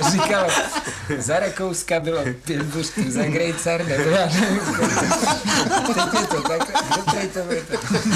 říkal, za Rakouska bylo 5 buštů, za Grejcar nebo já nevím. Teď je to tak, dobrý to bude.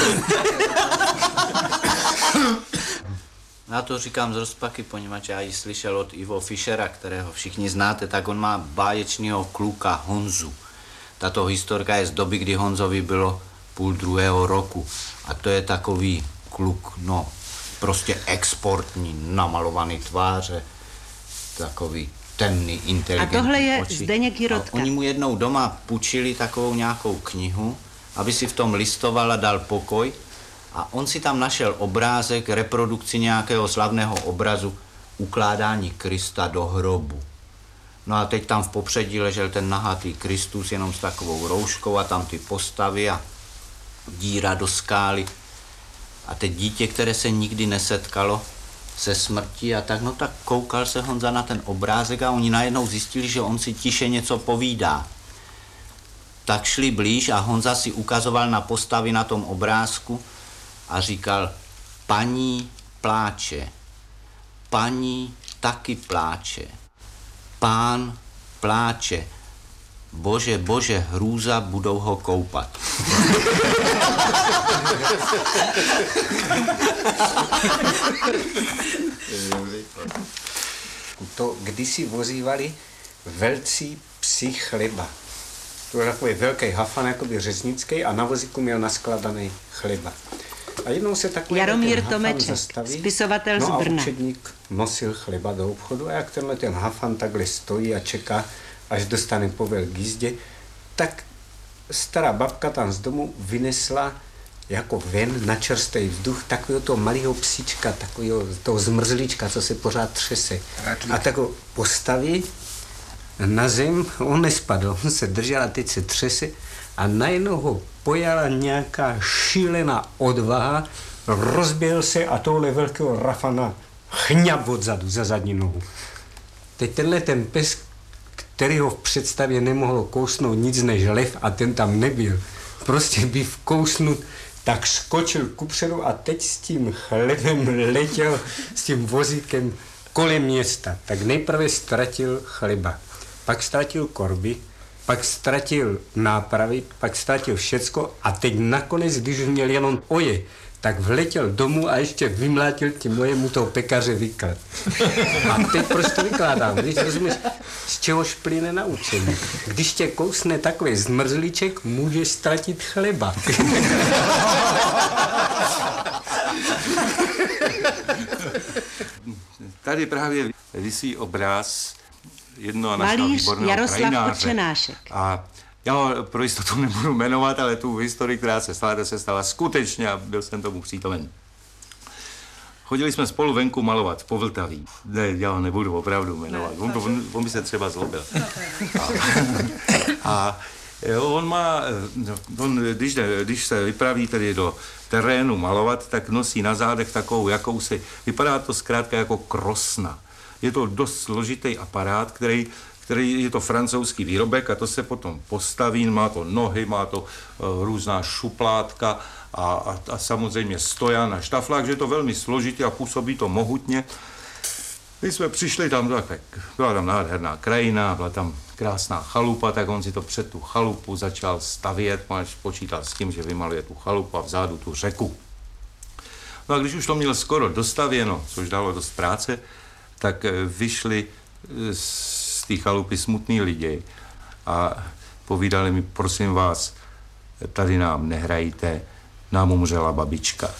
Já to říkám z rozpaky, poněvadž já ji slyšel od Ivo Fischera, kterého všichni znáte, tak on má báječného kluka Honzu. Tato historka je z doby, kdy Honzovi bylo 1,5 roku. A to je takový kluk, no, prostě exportní, namalovaný tváře, takový temný, inteligentní. A tohle je oči. Zdeněk Jirotka. Oni mu jednou doma půjčili takovou nějakou knihu, aby si v tom listoval a dal pokoj. A on si tam našel obrázek, reprodukci nějakého slavného obrazu, ukládání Krista do hrobu. No a teď tam v popředí ležel ten nahatý Kristus jenom s takovou rouškou a tam ty postavy a díra do skály. A teď dítě, které se nikdy nesetkalo se smrtí a tak, no tak koukal se Honza na ten obrázek a oni najednou zjistili, že on si tiše něco povídá. Tak šli blíž a Honza si ukazoval na postavy na tom obrázku a říkal, paní pláče, paní taky pláče, pán pláče, bože, bože, hrůza, budou ho koupat. To kdysi vozívali velcí psi chleba. To byl takový velký hafan, jakoby řeznický, a na vozíku měl naskladaný chleba. A jednou se takový Jaromír ten Tomeček, zastaví, spisovatel z no a Brna. učedník nosil chleba do obchodu a jak ten hafan takhle stojí a čeká, až dostane povel k jízdě, tak stará babka tam z domu vynesla jako ven na čerstvý vzduch takového toho malého psíčka, takového toho zmrzlíčka, co se pořád třese. A tak ho postaví na zem, on nespadl, on se držel a teď se třese a najednou ho pojala nějaká šílená odvaha, rozběhl se a tohle velkého rafana chňap odzadu za zadní nohu. Teď tenhle ten pes, který ho v představě nemohlo kousnout nic než lev a ten tam nebyl, prostě by vkousnut, tak skočil kupředu a teď s tím chlebem letěl s tím vozíkem kolem města. Tak nejprve ztratil chleba, pak ztratil korby, pak ztratil nápravy, pak ztratil všecko a teď nakonec, když měl jenom oje, tak vletěl domů a ještě vymlátil tím mojemu toho pekaře výklad. A teď proč to vykládám? Když rozumíš, z čehož plyne naučení. Když tě kousne takový zmrzlíček, můžeš ztratit chleba. Tady právě visí obraz jednoho našeho Malíř výborného Jaroslav krajináře. Otřenášek. A já ho pro jistotu nebudu jmenovat, ale tu historii, která se stala skutečně a byl jsem tomu přítomen. Chodili jsme spolu venku malovat po Vltaví. Ne, já ho nebudu opravdu jmenovat. On by se třeba zlobil. A když se vypraví tedy do terénu malovat, tak nosí na zádech takovou jakousi, vypadá to zkrátka jako krosna. Je to dost složitý aparát, který je to francouzský výrobek a to se potom postaví, má to nohy, má to různá šuplátka a samozřejmě stojan a štaflák, že je to velmi složitě a působí to mohutně. Když jsme přišli tam, tak byla tam nádherná krajina, byla tam krásná chalupa, tak on si to před tu chalupu začal stavět, počítal s tím, že vymaluje tu chalupu a vzadu tu řeku. No a když už to měl skoro dostavěno, což dalo dost práce, tak vyšli z té chalupy smutný lidi a povídali mi, prosím vás, tady nám nehrajte, nám umřela babička.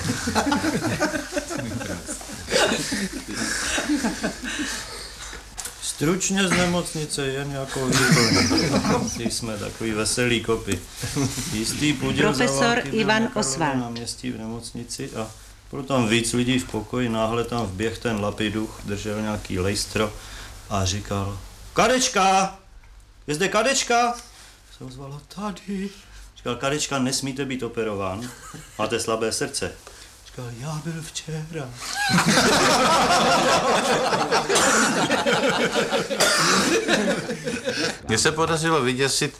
Stručně z nemocnice, jen jako výborný. Jsme takový veselý kopy. Jistý podíl Profesor Ivan Osvald. Na městí v nemocnici a bylo tam víc lidí v pokoji, náhle tam vběh ten lapiduch, držel nějaký lejstro a říkal: Kadečka! Je zde Kadečka? Se ozvalo: tady. Říkal: Kadečka, nesmíte být operován, máte slabé srdce. Říkal: já byl včera. Mně se podařilo vyděsit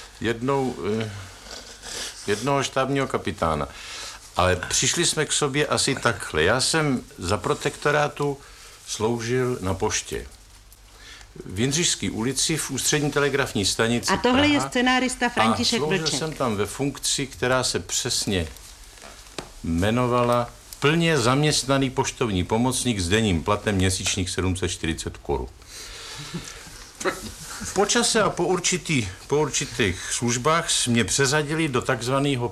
jednoho štábního kapitána. Ale přišli jsme k sobě asi takhle. Já jsem za protektorátu sloužil na poště. v Jindřišské ulici v ústřední telegrafní stanici A tohle je Praha. scenárista František A sloužil Vlček. jsem tam ve funkci, která se přesně jmenovala plně zaměstnaný poštovní pomocník s denním platem měsíčních 740 korun. Po čase a po určitých službách mě přeřadili do takzvaného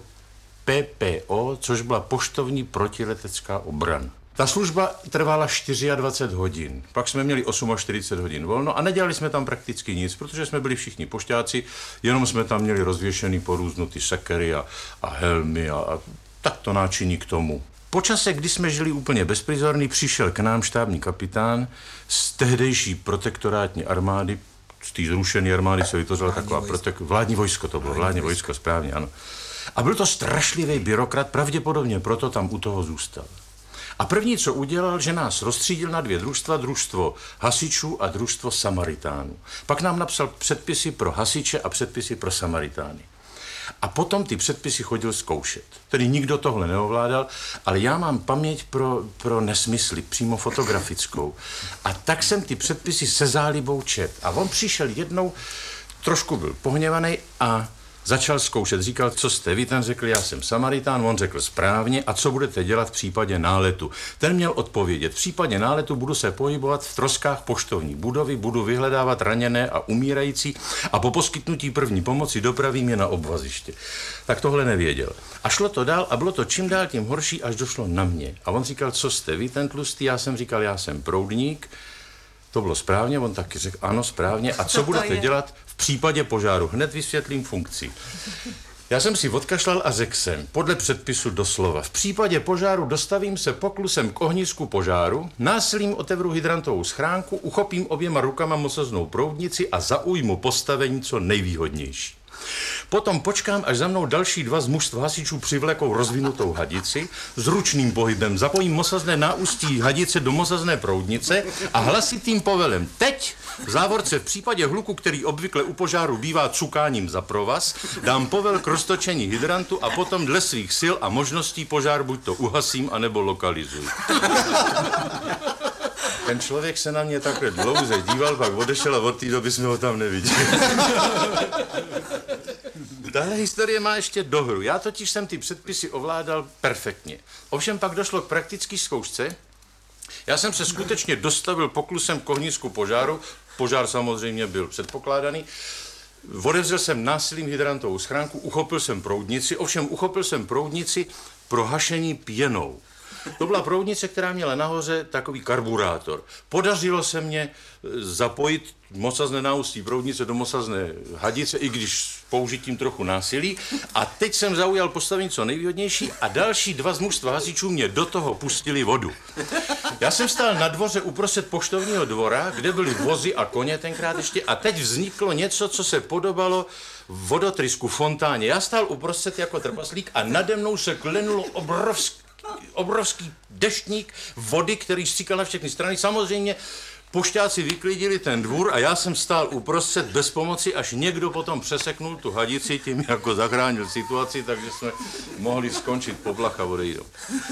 PPO, což byla poštovní protiletecká obrana. Ta služba trvala 24 hodin, pak jsme měli 48 hodin volno a nedělali jsme tam prakticky nic, protože jsme byli všichni pošťáci, jenom jsme tam měli rozvěšený po různu ty sekery a helmy a tak to náčiní k tomu. Po čase, kdy jsme žili úplně bezprizorný, přišel k nám štábní kapitán z tehdejší protektorátní armády, z té zrušené armády se vytvořila taková vládní vojsko to bylo, vládní vojsko, správně, ano. A byl to strašlivý byrokrat, pravděpodobně proto tam u toho zůstal. A první, co udělal, že nás rozstřídil na 2 družstva, družstvo hasičů a družstvo Samaritánů. Pak nám napsal předpisy pro hasiče a předpisy pro Samaritány. A potom ty předpisy chodil zkoušet. Tedy nikdo tohle neovládal, ale já mám paměť pro nesmysly, přímo fotografickou. A tak jsem ty předpisy se zálibou čet. A on přišel jednou, trošku byl pohněvaný a začal zkoušet. Říkal, co jste vy? Ten řekl, já jsem Samaritán, on řekl správně. A co budete dělat v případě náletu? Ten měl odpovědět. V případě náletu budu se pohybovat v troskách poštovní budovy, budu vyhledávat raněné a umírající a po poskytnutí první pomoci dopravím je na obvaziště. Tak tohle nevěděl. A šlo to dál a bylo to čím dál tím horší, až došlo na mě. A on říkal, co jste vy, ten tlustý? Já jsem říkal, já jsem proudník. To bylo správně, on taky řekl, ano, správně. A co budete dělat v případě požáru? Hned vysvětlím funkci. Já jsem si odkašlal a řekl jsem, podle předpisu doslova, v případě požáru dostavím se poklusem k ohnisku požáru, násilím otevřu hydrantovou schránku, uchopím oběma rukama mosaznou proudnici a zaujmu postavení co nejvýhodnější. Potom počkám, až za mnou další 2 z mužstva hasičů přivlekou rozvinutou hadici, s ručným pohybem zapojím mosazné náustí hadice do mosazné proudnice a hlasitým povelem teď, v závorce v případě hluku, který obvykle u požáru bývá cukáním za provaz, dám povel k roztočení hydrantu a potom dle svých sil a možností požár buď to uhasím, anebo lokalizuji. Ten člověk se na mě takhle dlouze díval, pak odešel a od té doby jsme ho tam neviděli. Tahle historie má ještě dohru. Já totiž jsem ty předpisy ovládal perfektně. Ovšem pak došlo k praktické zkoušce. Já jsem se skutečně dostavil poklusem k ohnisku požáru. Požár samozřejmě byl předpokládaný. Odevřel jsem násilím hydrantovou schránku, uchopil jsem proudnici, ovšem uchopil jsem proudnici pro hašení pěnou. To byla proudnice, která měla nahoře takový karburátor. Podařilo se mně zapojit mosazné náustí proudnice do mosazné hadice, i když s použitím trochu násilí. A teď jsem zaujal postavení co nejvýhodnější a další 2 z mužstva hasičů mě do toho pustili vodu. Já jsem stál na dvoře uprostřed poštovního dvora, kde byly vozy a koně tenkrát ještě a teď vzniklo něco, co se podobalo vodotrysku, fontáně. Já stál uprostřed jako trpaslík a nade mnou se klenulo obrovský deštník vody, který stříkal na všechny strany. Samozřejmě pošťáci vyklidili ten dvůr a já jsem stál uprostřed bez pomoci, až někdo potom přeseknul tu hadici, tím jako zachránil situaci, takže jsme mohli skončit poblach a odejdou.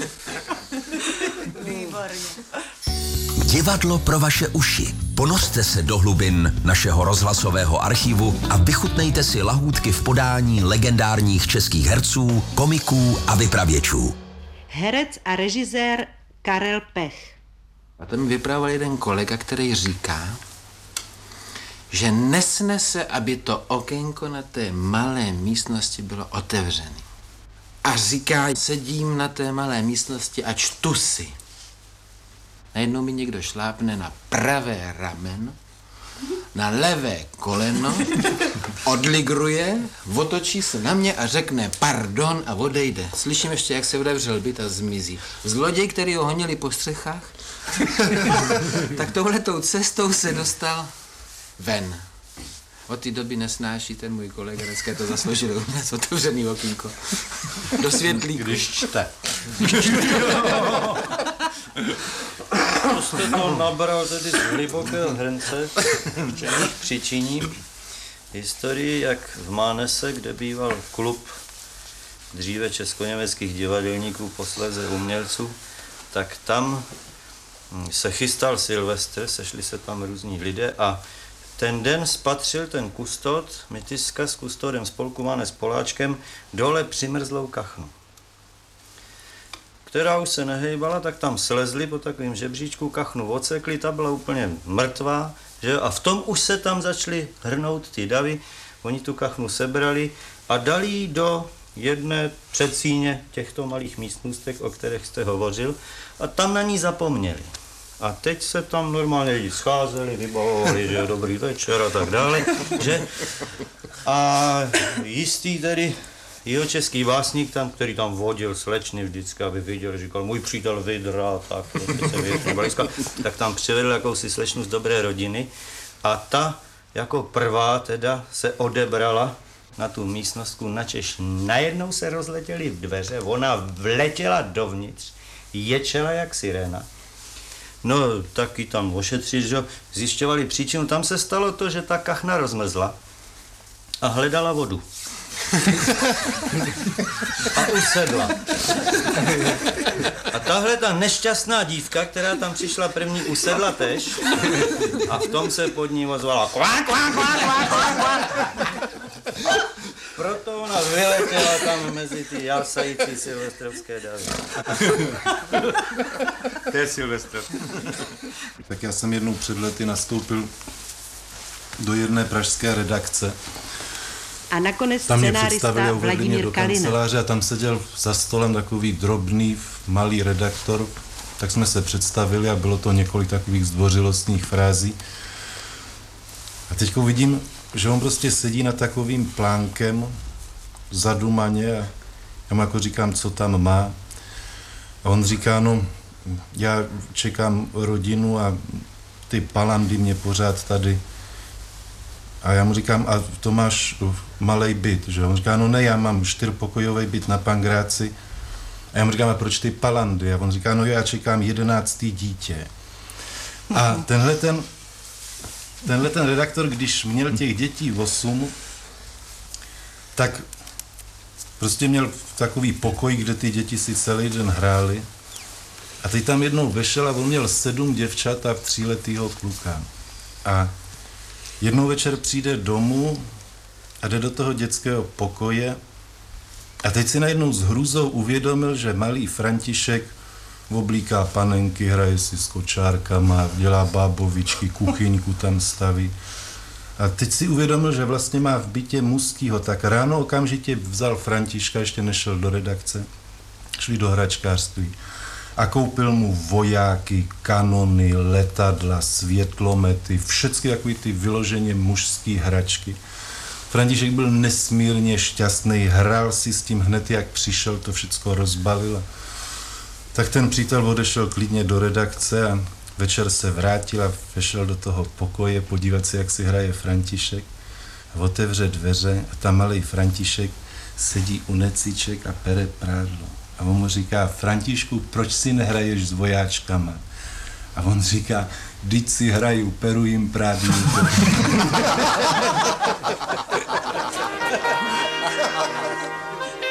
Divadlo pro vaše uši. Ponořte se do hlubin našeho rozhlasového archivu a vychutnejte si lahůdky v podání legendárních českých herců, komiků a vypravěčů. Herec a režisér Karel Pech. A to mi vyprávěl jeden kolega, který říká, že nesnese, aby to okénko na té malé místnosti bylo otevřené. A říká, sedím na té malé místnosti a čtu si. Najednou mi někdo šlápne na pravé ramen, na levé koleno, odligruje, otočí se na mě a řekne pardon a odejde. Slyším ještě, jak se otevřel byt a zmizí. Zloděj, který ho honili po střechách, tak touhletou cestou se dostal ven. Od té doby nesnáší ten můj kolega, dneska to zasloužil u nás otevřený okýnko. Do světlíku. Když čte. To jste to nabral tedy z hlubokého hrnce, včetných přičiní. Historii, jak v Mánese, kde býval klub dříve českoněmeckých divadelníků, posléze umělců, tak tam se chystal Silvestr, sešli se tam různí lidé a ten den spatřil ten kustot, Mytiska s kustodem spolku Mane s Poláčkem, dole přimrzlou kachnu, která už se nehejbala, tak tam slezli po takovým žebříčku, kachnu odsekli, ta byla úplně mrtvá, že? A v tom už se tam začaly hrnout ty davy, oni tu kachnu sebrali a dali ji do jedné předsíně těchto malých místnůstek, o kterých jste hovořil, a tam na ní zapomněli. A teď se tam normálně lidi scházeli, vybavovali, že je dobrý večer a tak dále, že? A jistý tedy jihočeský básník tam, který tam vodil slečny vždycky, aby viděl, říkal, můj přítel Vidra, tak, tak tam přivedl jakousi slečnu z dobré rodiny a ta jako prvá teda se odebrala na tu místnostku, načež najednou se rozletěly dveře, ona vletěla dovnitř, ječela jak sirena. No, taky tam ošetřit, že zjišťovali příčinu. Tam se stalo to, že ta kachna rozmrzla a hledala vodu. A usedla. A tahle ta nešťastná dívka, která tam přišla první, usedla tež a v tom se pod ní ozvala kvák, kvák, kvák, kvák, kvák, kvák. Proto ona vyletěla tam mezi ty jásající silvestrovské davy. To je Silvestr. Tak já jsem jednou před lety nastoupil do jedné pražské redakce. A nakonec Tam mě scenárista představili a uvedli mě Vladimír do Kalina. kanceláře a tam seděl za stolem takový drobný, malý redaktor. Tak jsme se představili a bylo to několik takových zdvořilostních frází. A teď vidím, že on prostě sedí nad takovým plánkem zadumaně a já mu jako říkám, co tam má. A on říká, no, já čekám rodinu a ty palandy mě pořád tady. A já mu říkám, a to máš malej byt, že? On říká, no ne, já mám 4pokojový byt na Pangráci. A já mu říkám, a proč ty palandy? A on říká, no já čekám 11. dítě. A tenhle ten redaktor, když měl těch dětí 8, tak prostě měl takový pokoj, kde ty děti si celý den hrály. A teď tam jednou vešel a on měl 7 děvčat a 3letýho kluka. A jednou večer přijde domů a jde do toho dětského pokoje a teď si najednou s hrůzou uvědomil, že malý František oblíká panenky, hraje si s kočárkama, dělá bábovičky, kuchyňku tam staví. A teď si uvědomil, že vlastně má v bytě mužskýho, tak ráno okamžitě vzal Františka, ještě nešel do redakce, šli do hračkářství a koupil mu vojáky, kanony, letadla, světlomety, všechny takový ty vyloženě mužský hračky. František byl nesmírně šťastný, hrál si s tím hned, jak přišel, to všechno rozbalil. Tak ten přítel odešel klidně do redakce a večer se vrátil a vešel do toho pokoje podívat se, jak si hraje František. A otevře dveře a tam malej František sedí u necíček a pere prádlo. A on mu říká, Františku, proč si nehraješ s vojáčkama? A on říká, vždyť si hraju, peru jim prádlo.